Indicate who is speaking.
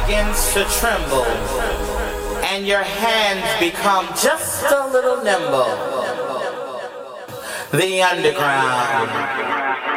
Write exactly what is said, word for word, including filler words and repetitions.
Speaker 1: begins to tremble and your hands become just a little nimble. The underground.